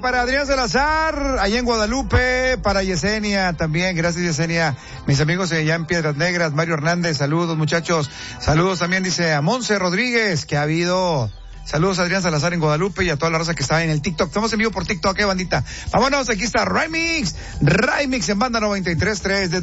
para Adrián Salazar, allá en Guadalupe, para Yesenia también, gracias Yesenia, mis amigos allá en Piedras Negras, Mario Hernández, saludos muchachos, saludos también dice a Monse Rodríguez, que ha habido, saludos a Adrián Salazar en Guadalupe y a toda la raza que está en el TikTok, estamos en vivo por TikTok, bandita, vámonos, aquí está Remix en Banda 93.3 desde